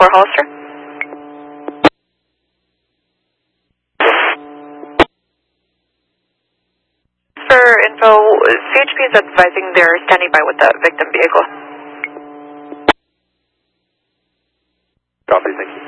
4 Hollister. For info, CHP is advising they're standing by with the victim vehicle. Copy, thank you.